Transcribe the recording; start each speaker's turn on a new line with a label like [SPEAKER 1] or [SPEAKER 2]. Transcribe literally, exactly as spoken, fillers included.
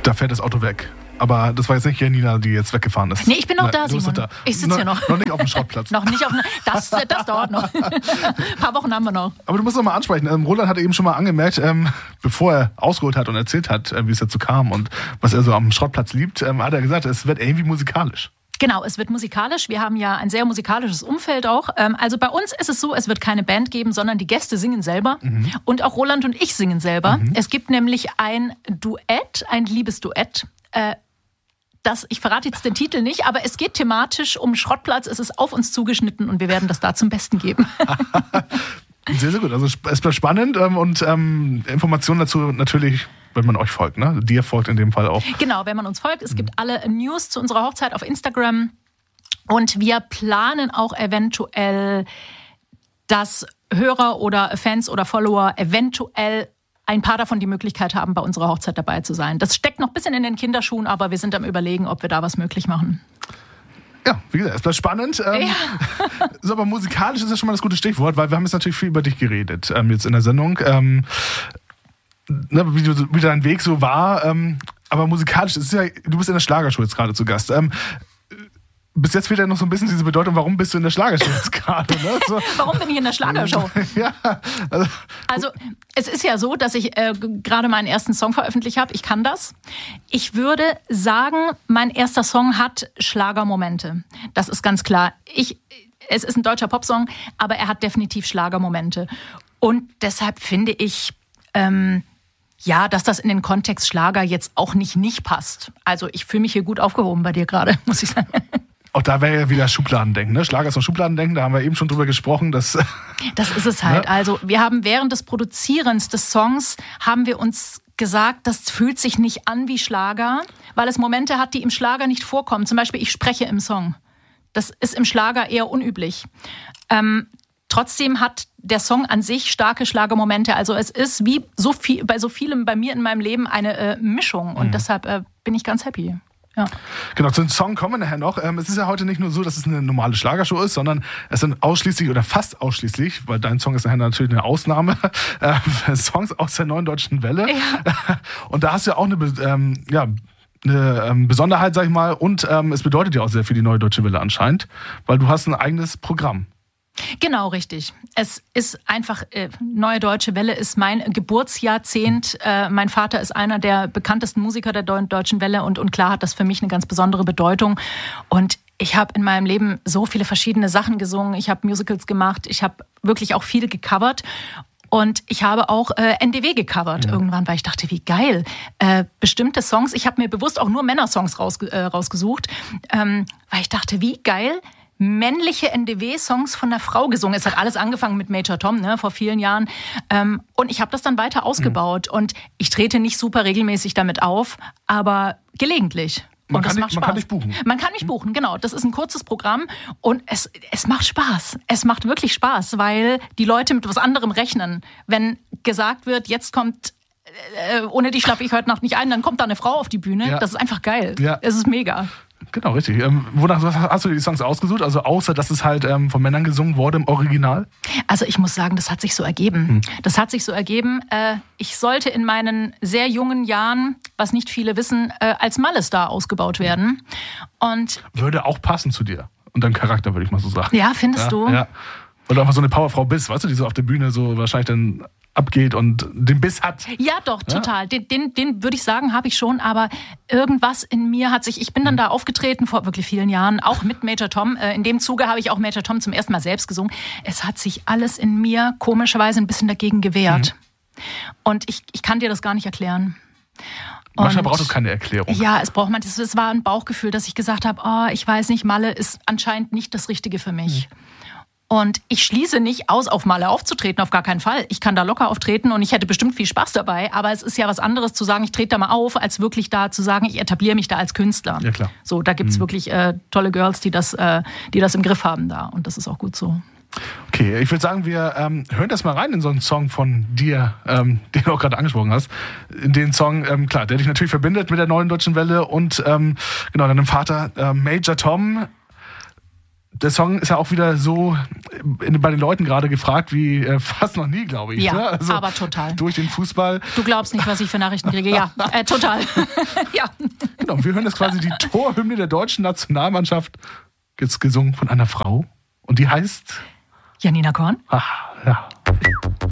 [SPEAKER 1] Da fährt das Auto weg. Aber das war jetzt nicht Janina, die jetzt weggefahren ist.
[SPEAKER 2] Nee, ich bin noch
[SPEAKER 1] Nein,
[SPEAKER 2] da, Simon. Da. Ich sitze hier noch.
[SPEAKER 1] Noch nicht auf dem Schrottplatz.
[SPEAKER 2] noch nicht auf dem... Das, das dauert noch. Ein paar Wochen haben wir noch.
[SPEAKER 1] Aber du musst noch mal ansprechen. Ähm, Roland hat eben schon mal angemerkt, ähm, bevor er ausgeholt hat und erzählt hat, äh, wie es dazu kam und was er so am Schrottplatz liebt, ähm, hat er gesagt, es wird irgendwie musikalisch.
[SPEAKER 2] Genau, es wird musikalisch. Wir haben ja ein sehr musikalisches Umfeld auch. Also bei uns ist es so, es wird keine Band geben, sondern die Gäste singen selber. Mhm. Und auch Roland und ich singen selber. Mhm. Es gibt nämlich ein Duett, ein Liebesduett. Äh, Das, ich verrate jetzt den Titel nicht, aber es geht thematisch um Schrottplatz. Es ist auf uns zugeschnitten und wir werden das da zum Besten geben.
[SPEAKER 1] Sehr, sehr gut. Also es bleibt spannend ähm, und ähm, Informationen dazu natürlich, wenn man euch folgt. Ne? Dir folgt in dem Fall auch.
[SPEAKER 2] Genau, wenn man uns folgt. Es gibt alle News zu unserer Hochzeit auf Instagram. Und wir planen auch eventuell, dass Hörer oder Fans oder Follower eventuell ein paar davon die Möglichkeit haben, bei unserer Hochzeit dabei zu sein. Das steckt noch ein bisschen in den Kinderschuhen, aber wir sind am Überlegen, ob wir da was möglich machen.
[SPEAKER 1] Ja, wie gesagt, es bleibt spannend. Ähm, ja. So, aber musikalisch ist ja schon mal das gute Stichwort, weil wir haben jetzt natürlich viel über dich geredet, ähm, jetzt in der Sendung. Ähm, ne, wie, du, wie dein Weg so war. Ähm, aber musikalisch ist ja, du bist in der Schlagershow jetzt gerade zu Gast. Ähm, Bis jetzt fehlt ja noch so ein bisschen diese Bedeutung, warum bist du in der Schlagershow jetzt gerade? Ne? So.
[SPEAKER 2] Warum bin ich in der Schlagershow?
[SPEAKER 1] Ja, also,
[SPEAKER 2] also es ist ja so, dass ich äh, gerade meinen ersten Song veröffentlicht habe. Ich kann das. Ich würde sagen, mein erster Song hat Schlagermomente. Das ist ganz klar. Ich, es ist ein deutscher Popsong, aber er hat definitiv Schlagermomente. Und deshalb finde ich... Ähm, Ja, dass das in den Kontext Schlager jetzt auch nicht nicht passt. Also ich fühle mich hier gut aufgehoben bei dir gerade, muss ich sagen.
[SPEAKER 1] Auch da wäre ja wieder Schubladendenken, ne? Schlager ist noch Schubladendenken, da haben wir eben schon drüber gesprochen. Dass,
[SPEAKER 2] das ist es halt.
[SPEAKER 1] Ne?
[SPEAKER 2] Also wir haben während des Produzierens des Songs, haben wir uns gesagt, das fühlt sich nicht an wie Schlager, weil es Momente hat, die im Schlager nicht vorkommen. Zum Beispiel, ich spreche im Song. Das ist im Schlager eher unüblich. Ähm, Trotzdem hat der Song an sich starke Schlagermomente. Also es ist wie so viel, bei so vielem bei mir in meinem Leben eine äh, Mischung. Und mhm. deshalb äh, bin ich ganz happy. Ja.
[SPEAKER 1] Genau, zu dem Song kommen wir nachher noch. Ähm, es ist ja heute nicht nur so, dass es eine normale Schlagershow ist, sondern es sind ausschließlich oder fast ausschließlich, weil dein Song ist nachher natürlich eine Ausnahme, äh, Songs aus der Neuen Deutschen Welle. Ja. Und da hast du ja auch eine, ähm, ja, eine ähm, Besonderheit, sag ich mal. Und ähm, es bedeutet ja auch sehr für die Neue Deutsche Welle anscheinend, weil du hast ein eigenes Programm.
[SPEAKER 2] Genau, richtig. Es ist einfach, äh, Neue Deutsche Welle ist mein Geburtsjahrzehnt. Äh, mein Vater ist einer der bekanntesten Musiker der Deutschen Welle und, und klar hat das für mich eine ganz besondere Bedeutung. Und ich habe in meinem Leben so viele verschiedene Sachen gesungen. Ich habe Musicals gemacht. Ich habe wirklich auch viel gecovert. Und ich habe auch äh, N D W gecovert ja. irgendwann, weil ich dachte, wie geil. Äh, bestimmte Songs, ich habe mir bewusst auch nur Männersongs rausge- äh, rausgesucht, ähm, weil ich dachte, wie geil, männliche N D W-Songs von einer Frau gesungen. Es hat alles angefangen mit Major Tom, ne, vor vielen Jahren. Ähm, und ich habe das dann weiter ausgebaut. Mhm. Und ich trete nicht super regelmäßig damit auf, aber gelegentlich.
[SPEAKER 1] Man,
[SPEAKER 2] und das
[SPEAKER 1] kann,
[SPEAKER 2] macht
[SPEAKER 1] dich, man kann dich buchen.
[SPEAKER 2] Man kann mich buchen, genau. Das ist ein kurzes Programm und es, es macht Spaß. Es macht wirklich Spaß, weil die Leute mit was anderem rechnen. Wenn gesagt wird, jetzt kommt, äh, ohne dich schlafe ich heute Nacht nicht ein, dann kommt da eine Frau auf die Bühne. Ja. Das ist einfach geil. Ja. Es ist mega.
[SPEAKER 1] Genau, richtig. Ähm, wonach hast du dir die Songs ausgesucht? Also außer, dass es halt ähm, von Männern gesungen wurde im Original?
[SPEAKER 2] Also ich muss sagen, das hat sich so ergeben. Hm. Das hat sich so ergeben. Äh, ich sollte in meinen sehr jungen Jahren, was nicht viele wissen, äh, als Malle-Star ausgebaut werden. Und
[SPEAKER 1] würde auch passen zu dir und deinem Charakter, würde ich mal so sagen.
[SPEAKER 2] Ja, findest
[SPEAKER 1] ja,
[SPEAKER 2] du?
[SPEAKER 1] Ja. Oder einfach so eine Powerfrau bist, weißt du, die so auf der Bühne so wahrscheinlich dann abgeht und den Biss hat.
[SPEAKER 2] Ja, doch, total. Ja. Den, den, den würde ich sagen, habe ich schon, aber irgendwas in mir hat sich, ich bin dann mhm. da aufgetreten vor wirklich vielen Jahren, auch mit Major Tom. In dem Zuge habe ich auch Major Tom zum ersten Mal selbst gesungen. Es hat sich alles in mir komischerweise ein bisschen dagegen gewehrt. Mhm. Und ich, ich kann dir das gar nicht erklären.
[SPEAKER 1] Manchmal braucht es keine Erklärung.
[SPEAKER 2] Ja, es braucht man. Es war ein Bauchgefühl, dass ich gesagt habe, oh, ich weiß nicht, Malle ist anscheinend nicht das Richtige für mich. Mhm. Und ich schließe nicht aus, auf Malle aufzutreten, auf gar keinen Fall. Ich kann da locker auftreten und ich hätte bestimmt viel Spaß dabei. Aber es ist ja was anderes zu sagen, ich trete da mal auf, als wirklich da zu sagen, ich etabliere mich da als Künstler.
[SPEAKER 1] Ja, klar.
[SPEAKER 2] So, da gibt's mhm. wirklich äh, tolle Girls, die das, äh, die das im Griff haben da. Und das ist auch gut so.
[SPEAKER 1] Okay, ich würde sagen, wir ähm, hören das mal rein in so einen Song von dir, ähm, den du auch gerade angesprochen hast. In den Song, ähm, klar, der dich natürlich verbindet mit der Neuen Deutschen Welle und ähm, genau deinem Vater, äh, Major Tom. der Song ist ja auch wieder so in, bei den Leuten gerade gefragt wie äh, fast noch nie, glaube ich.
[SPEAKER 2] Ja,
[SPEAKER 1] ne? Also
[SPEAKER 2] aber total.
[SPEAKER 1] Durch den Fußball.
[SPEAKER 2] Du glaubst nicht, was ich für Nachrichten kriege. Ja, äh, total. Ja.
[SPEAKER 1] Genau, wir hören jetzt quasi die Torhymne der deutschen Nationalmannschaft, jetzt gesungen von einer Frau. Und die heißt?
[SPEAKER 2] Janina Korn.
[SPEAKER 1] Ah, ja.